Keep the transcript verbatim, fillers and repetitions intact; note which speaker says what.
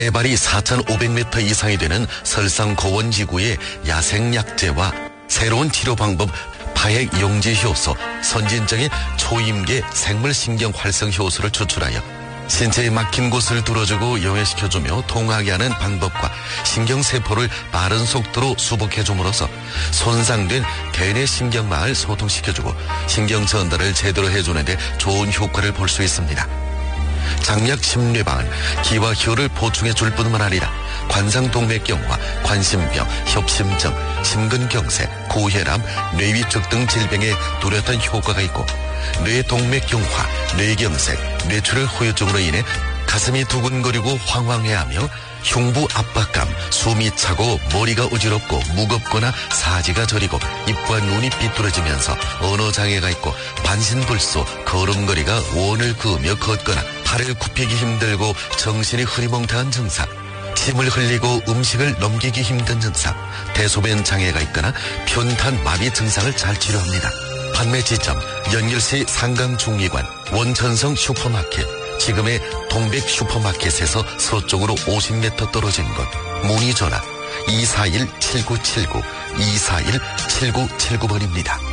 Speaker 1: 해발이 사천오백 미터 이상이 되는 설상고원지구의 야생약제와 새로운 치료 방법 파핵용지효소, 선진적인 초임계 생물신경 활성 효소를 추출하여 신체에 막힌 곳을 뚫어주고 용해시켜주며 통하게 하는 방법과 신경세포를 빠른 속도로 수복해줌으로써 손상된 개인의 신경망을 소통시켜주고 신경 전달을 제대로 해주는 데 좋은 효과를 볼 수 있습니다. 장약 심뇌방은 기와 효를 보충해 줄 뿐만 아니라 관상동맥경화, 관심병, 협심증, 심근경색, 고혈압, 뇌위축 등 질병에 뚜렷한 효과가 있고 뇌동맥경화, 뇌경색, 뇌출혈 후유증으로 인해 가슴이 두근거리고 황황해하며 흉부 압박감, 숨이 차고 머리가 어지럽고 무겁거나 사지가 저리고 입과 눈이 삐뚤어지면서 언어장애가 있고 반신불수, 걸음걸이가 원을 그으며 걷거나 팔을 굽히기 힘들고 정신이 흐리멍텅한 증상, 침을 흘리고 음식을 넘기기 힘든 증상, 대소변 장애가 있거나 편탄 마비 증상을 잘 치료합니다. 판매 지점 연결시 상강중리관 원천성 슈퍼마켓, 지금의 동백 슈퍼마켓에서 서쪽으로 오십 미터 떨어진 곳, 문의 전화 이사일 칠구칠구 이사일 칠구칠구 번입니다.